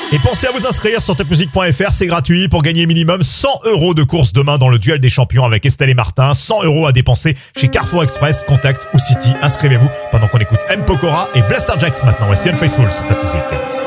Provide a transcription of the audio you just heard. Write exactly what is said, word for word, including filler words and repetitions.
Et pensez à vous inscrire sur top music point f r, c'est gratuit pour gagner minimum cent euros de course demain dans le duel des champions avec Estelle et Martin. cent euros à dépenser chez Carrefour Express, Contact ou City. Inscrivez-vous pendant qu'on écoute M. Pokora et Blaster Jacks maintenant. Voici Unfaithful sur Top Music.